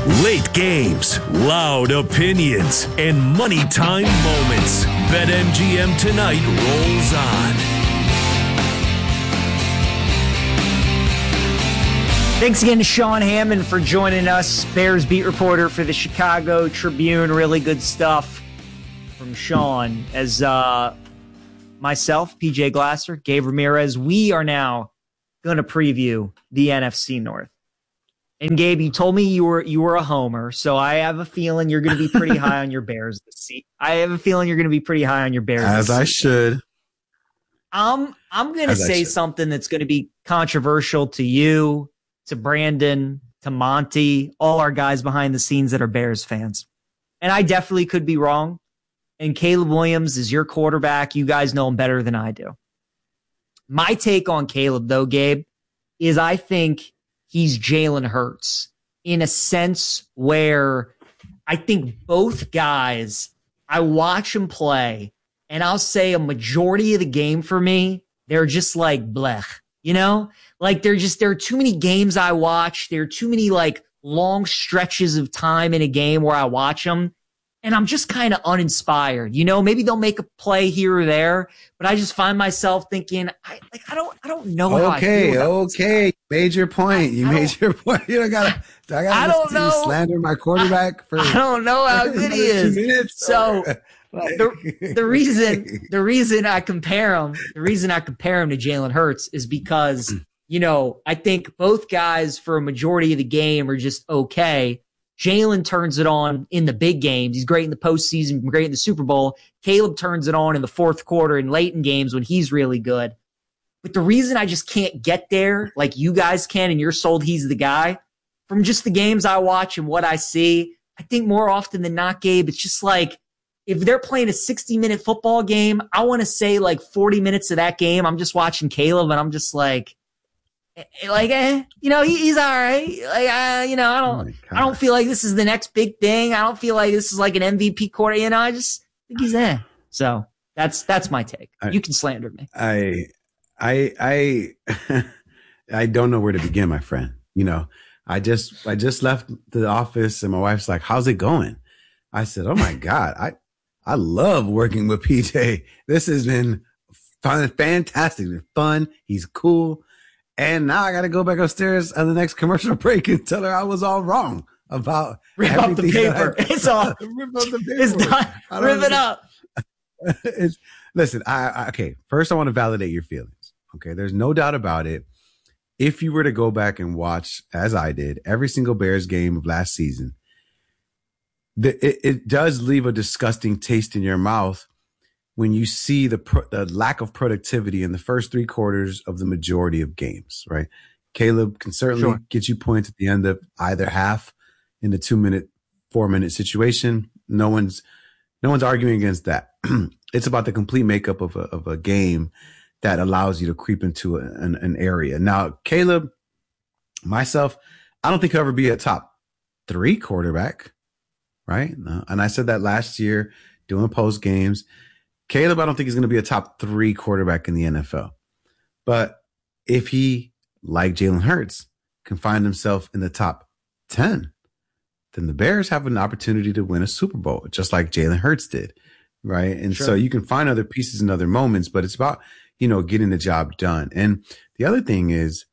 Late games, loud opinions, and money time moments. BetMGM tonight rolls on. Thanks again to Sean Hammond for joining us, Bears beat reporter for the Chicago Tribune. Really good stuff from Sean. As myself, PJ Glasser, Gabe Ramirez, we are now going to preview the NFC North. And Gabe, you told me you were a homer, so I have a feeling you're going to be pretty high on your Bears this season. As I should. I'm going to say something that's going to be controversial to you, to Brandon, to Monty, all our guys behind the scenes that are Bears fans. And I definitely could be wrong. And Caleb Williams is your quarterback. You guys know him better than I do. My take on Caleb, though, Gabe, is I think he's Jalen Hurts in a sense where I think both guys, I watch them play, and I'll say a majority of the game for me, they're just like blech, you know? Like there are too many games I watch. There are too many like long stretches of time in a game where I watch them, and I'm just kind of uninspired. You know, maybe they'll make a play here or there, but I just find myself thinking, I don't know how I feel about this. Made your point. You made your point. You don't gotta. I don't know. Slander my quarterback for. I don't know how good he is. So the reason I compare him to Jalen Hurts is because I think both guys for a majority of the game are just okay. Jalen turns it on in the big games. He's great in the postseason, great in the Super Bowl. Caleb turns it on in the fourth quarter and late in games when he's really good. But the reason I just can't get there like you guys can, and you're sold he's the guy, from just the games I watch and what I see, I think more often than not, Gabe, it's just like if they're playing a 60-minute football game, I want to say like 40 minutes of that game, I'm just watching Caleb and I'm just like, he's all right. I don't feel like this is the next big thing. I don't feel like this is like an MVP quarter. I just think he's there. So that's my take. You can slander me. I don't know where to begin, my friend. I just left the office and my wife's like, "How's it going?" I said, "Oh my God, I love working with PJ. This has been fun, fantastic, fun. He's cool." And now I got to go back upstairs on the next commercial break and tell her I was all wrong about rip up the paper. It's all rip up the paper. It's done. Rip it up. Listen, okay. First, I want to validate your feelings. Okay, there's no doubt about it. If you were to go back and watch, as I did, every single Bears game of last season, it does leave a disgusting taste in your mouth when you see the lack of productivity in the first three quarters of the majority of games, right? Caleb can certainly get you points at the end of either half in the 2-minute, 4-minute situation. No one's arguing against that. It's about the complete makeup of a game that allows you to creep into an area. Now, Caleb, myself, I don't think he'll ever be a top 3 quarterback, right? And I said that last year doing post games. Caleb, I don't think he's going to be a top 3 quarterback in the NFL. But if he, like Jalen Hurts, can find himself in the top 10, then the Bears have an opportunity to win a Super Bowl, just like Jalen Hurts did, right? And so you can find other pieces in other moments, but it's about, getting the job done. And the other thing is,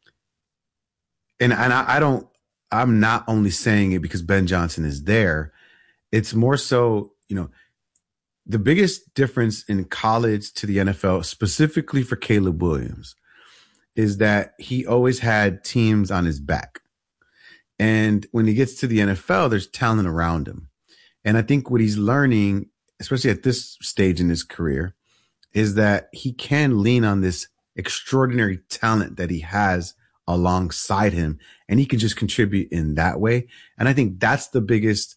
I'm not only saying it because Ben Johnson is there. It's more so, the biggest difference in college to the NFL, specifically for Caleb Williams, is that he always had teams on his back. And when he gets to the NFL, there's talent around him. And I think what he's learning, especially at this stage in his career, is that he can lean on this extraordinary talent that he has alongside him, and he can just contribute in that way. And I think that's the biggest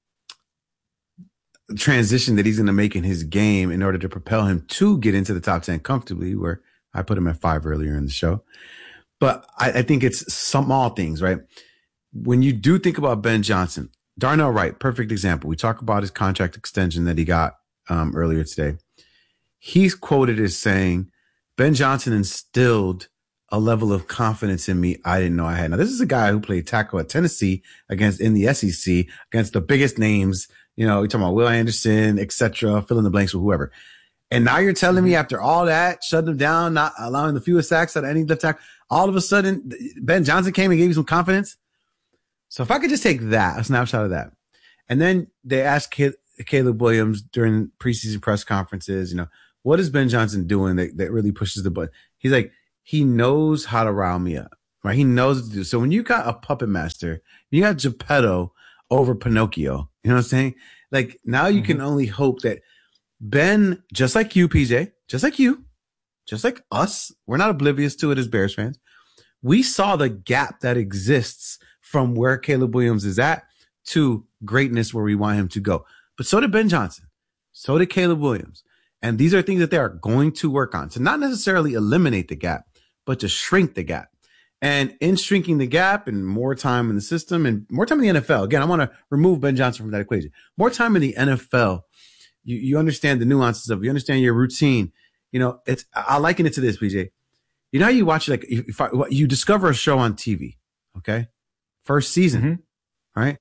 transition that he's going to make in his game in order to propel him to get into the top 10 comfortably, where I put him at 5 earlier in the show. But I think it's small things, right? When you do think about Ben Johnson, Darnell Wright, perfect example. We talk about his contract extension that he got earlier today. He's quoted as saying, Ben Johnson instilled a level of confidence in me I didn't know I had. Now, this is a guy who played tackle at Tennessee in the SEC against the biggest names. You know, you're talking about Will Anderson, etc., fill in the blanks with whoever. And now you're telling me after all that, shutting them down, not allowing the fewest sacks out of any left tackle, all of a sudden Ben Johnson came and gave you some confidence. So if I could just take that, a snapshot of that. And then they asked Caleb Williams during preseason press conferences, you know, what is Ben Johnson doing that really pushes the button? He's like, he knows how to rile me up, right? He knows what to do. So when you got a puppet master, you got Geppetto over Pinocchio, you know what I'm saying? Like now you can only hope that Ben, just like you, PJ, just like you, just like us, we're not oblivious to it as Bears fans. We saw the gap that exists from where Caleb Williams is at to greatness where we want him to go. But so did Ben Johnson. So did Caleb Williams. And these are things that they are going to work on to not necessarily eliminate the gap, but to shrink the gap. And in shrinking the gap and more time in the system and more time in the NFL, again, I want to remove Ben Johnson from that equation. More time in the NFL, you understand the nuances of it. You understand your routine. You know, I liken it to this, PJ. You know how you watch, like, you discover a show on TV, okay? First season, right?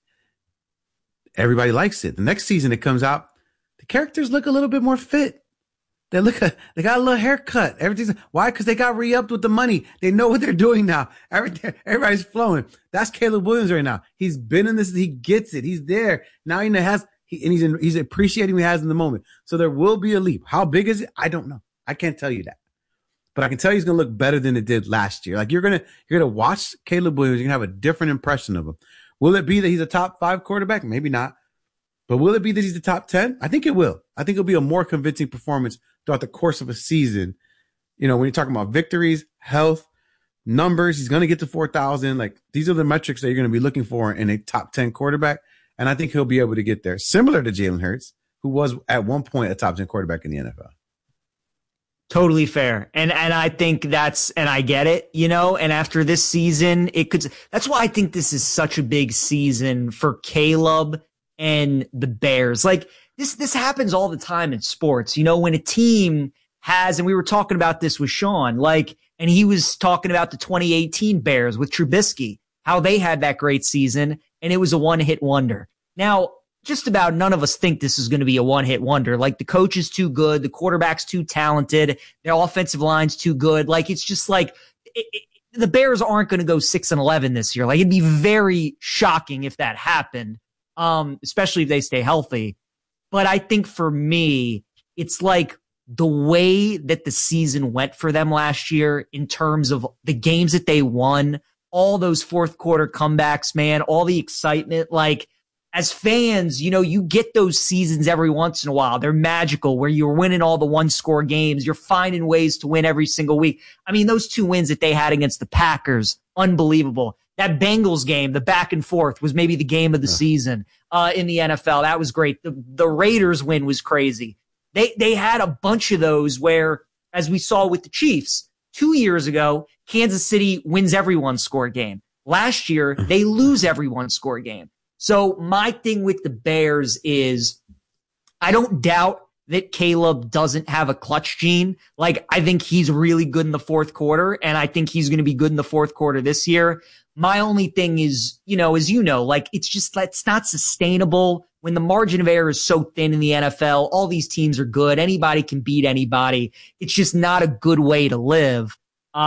Everybody likes it. The next season it comes out, the characters look a little bit more fit. They got a little haircut. Everything's why? Because they got re-upped with the money. They know what they're doing now. Everybody's flowing. That's Caleb Williams right now. He's been in this. He gets it. He's there now. He's appreciating what he has in the moment. So there will be a leap. How big is it? I don't know. I can't tell you that, but I can tell you he's going to look better than it did last year. Like you're gonna watch Caleb Williams. You're gonna have a different impression of him. Will it be that he's a top 5 quarterback? Maybe not. But will it be that he's the top 10? I think it will. I think it'll be a more convincing performance throughout the course of a season. You know, when you're talking about victories, health, numbers, he's going to get to 4,000. Like these are the metrics that you're going to be looking for in a top 10 quarterback. And I think he'll be able to get there. Similar to Jalen Hurts, who was at one point a top 10 quarterback in the NFL. Totally fair. And I think and I get it, you know, and after this season, that's why I think this is such a big season for Caleb and the Bears. Like this happens all the time in sports, you know, when a team has, and we were talking about this with Sean, and he was talking about the 2018 Bears with Trubisky, how they had that great season and it was a one-hit wonder. Now, just about none of us think this is going to be a one-hit wonder. Like the coach is too good. The quarterback's too talented. Their offensive line's too good. Like, it's just like the Bears aren't going to go 6-11 this year. Like it'd be very shocking if that happened. Especially if they stay healthy. But I think for me, it's like the way that the season went for them last year in terms of the games that they won, all those fourth quarter comebacks, man, all the excitement. Like as fans, you know, you get those seasons every once in a while. They're magical where you're winning all the 1-score games. You're finding ways to win every single week. I mean, those 2 wins that they had against the Packers, unbelievable. That Bengals game, the back and forth, was maybe the game of the season in the NFL. That was great. The Raiders win was crazy. They had a bunch of those where, as we saw with the Chiefs, 2 years ago, Kansas City wins every 1-score game. Last year, they lose every 1-score game. So my thing with the Bears is I don't doubt that Caleb doesn't have a clutch gene. Like, I think he's really good in the fourth quarter, and I think he's going to be good in the fourth quarter this year. My only thing is, you know, like it's not sustainable when the margin of error is so thin in the NFL. All these teams are good. Anybody can beat anybody. It's just not a good way to live.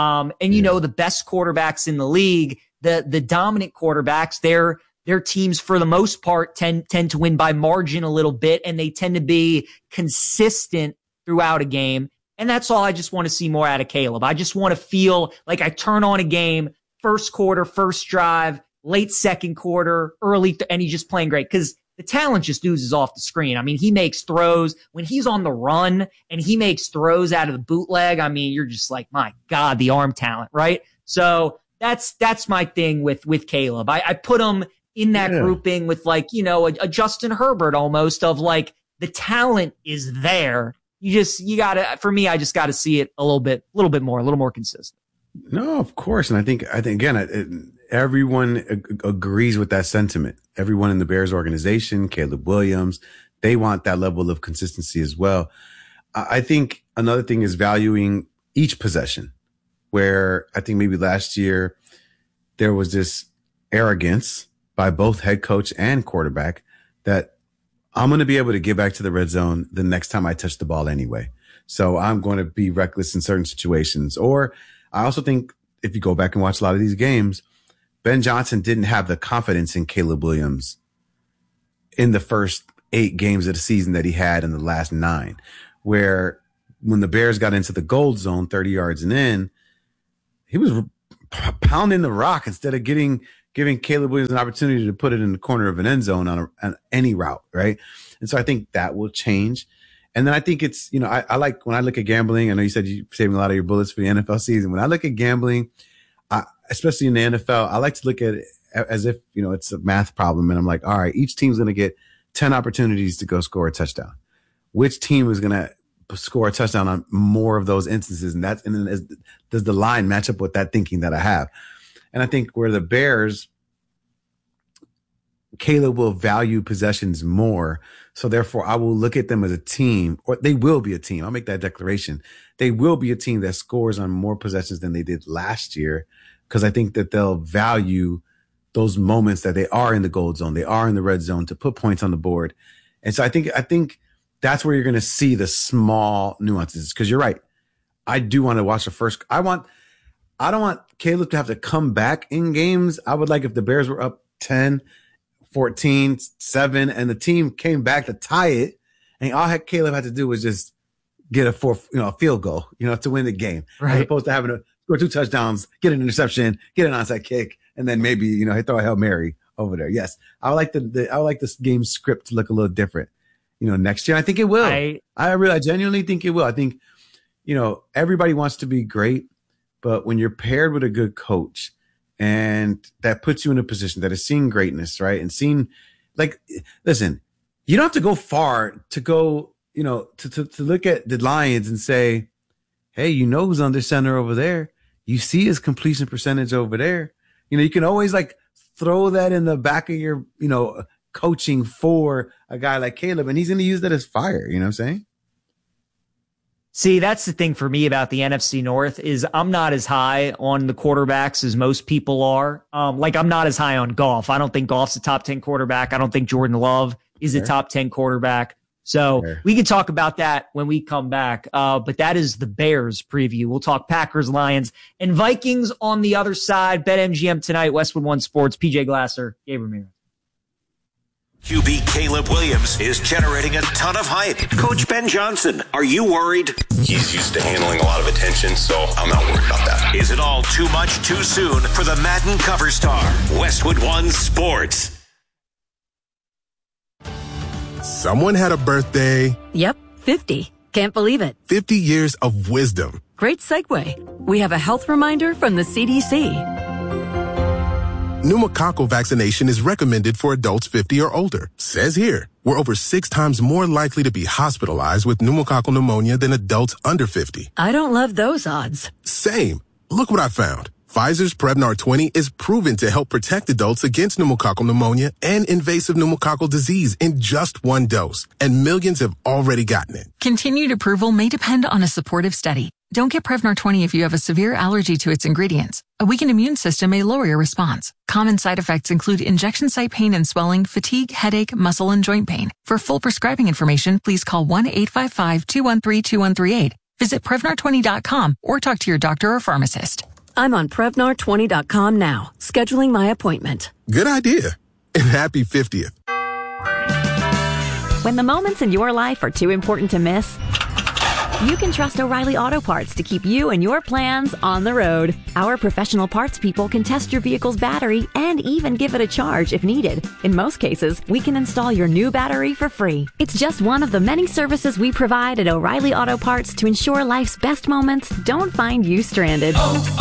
You know, the best quarterbacks in the league, the dominant quarterbacks, their teams for the most part tend to win by margin a little bit, and they tend to be consistent throughout a game. And that's all I just want to see more out of Caleb. I just want to feel like I turn on a game, first quarter, first drive, late second quarter, and he's just playing great because the talent just oozes off the screen. I mean, he makes throws when he's on the run and he makes throws out of the bootleg. I mean, you're just like, my God, the arm talent, right? So that's my thing with Caleb. I put him in that grouping with, like, you know, a Justin Herbert almost, of like the talent is there. You gotta, for me, I just got to see it a little bit more consistent. No, of course. And I think again, everyone agrees with that sentiment. Everyone in the Bears organization, Caleb Williams, they want that level of consistency as well. I think another thing is valuing each possession. where I think maybe last year there was this arrogance by both head coach and quarterback that I'm going to be able to get back to the red zone the next time I touch the ball anyway. So I'm going to be reckless in certain situations. Or I also think if you go back and watch a lot of these games, Ben Johnson didn't have the confidence in Caleb Williams in the first 8 games of the season that he had in the last 9, where when the Bears got into the gold zone 30 yards and in, he was pounding the rock instead of giving Caleb Williams an opportunity to put it in the corner of an end zone on any route, right? And so I think that will change. And then I think it's, I like when I look at gambling, I know you said you're saving a lot of your bullets for the NFL season. When I look at gambling, especially in the NFL, I like to look at it as if, it's a math problem. And I'm like, all right, each team's going to get 10 opportunities to go score a touchdown. Which team is going to score a touchdown on more of those instances? And does the line match up with that thinking that I have? And I think where the Bears, Caleb will value possessions more. So therefore I will look at them as a team, or they will be a team. I'll make that declaration. They will be a team that scores on more possessions than they did last year, because I think that they'll value those moments that they are in the gold zone, they are in the red zone to put points on the board. And so I think that's where you're going to see the small nuances, because you're right. I do want to watch the first. I don't want Caleb to have to come back in games. I would like if the Bears were up 10, 14, 7, and the team came back to tie it, and all Caleb had to do was just get a field goal, to win the game, right? As opposed to having to score 2 touchdowns, get an interception, get an onside kick, and then maybe throw a Hail Mary over there. Yes, I would like I would like this game script to look a little different, next year. I think it will. I genuinely think it will. I think everybody wants to be great, but when you're paired with a good coach, and that puts you in a position that is seeing greatness, right? And seeing, listen, you don't have to go far to go, to look at the Lions and say, hey, who's under center over there? You see his completion percentage over there. You can always throw that in the back of your, coaching for a guy like Caleb, and he's going to use that as fire. You know what I'm saying? See, that's the thing for me about the NFC North is I'm not as high on the quarterbacks as most people are. I'm not as high on Goff. I don't think Goff's a top 10 quarterback. I don't think Jordan Love is a top 10 quarterback. So we can talk about that when we come back. But that is the Bears preview. We'll talk Packers, Lions, and Vikings on the other side. BetMGM tonight, Westwood One Sports, PJ Glasser, Gabe Ramirez. QB Caleb Williams is generating a ton of hype. Coach Ben Johnson, are you worried? He's used to handling a lot of attention, so I'm not worried about that. Is it all too much too soon for the Madden cover star? Westwood One Sports. Someone had a birthday. Yep, 50. Can't believe it. 50 years of wisdom. Great segue. We have a health reminder from the CDC. Pneumococcal vaccination is recommended for adults 50 or older. Says here, we're over 6 times more likely to be hospitalized with pneumococcal pneumonia than adults under 50. I don't love those odds. Same. Look what I found. Pfizer's Prevnar 20 is proven to help protect adults against pneumococcal pneumonia and invasive pneumococcal disease in just 1 dose. And millions have already gotten it. Continued approval may depend on a supportive study. Don't get Prevnar 20 if you have a severe allergy to its ingredients. A weakened immune system may lower your response. Common side effects include injection site pain and swelling, fatigue, headache, muscle, and joint pain. For full prescribing information, please call 1-855-213-2138. Visit Prevnar20.com or talk to your doctor or pharmacist. I'm on Prevnar20.com now, scheduling my appointment. Good idea. And happy 50th. When the moments in your life are too important to miss, you can trust O'Reilly Auto Parts to keep you and your plans on the road. Our professional parts people can test your vehicle's battery and even give it a charge if needed. In most cases, we can install your new battery for free. It's just one of the many services we provide at O'Reilly Auto Parts to ensure life's best moments don't find you stranded.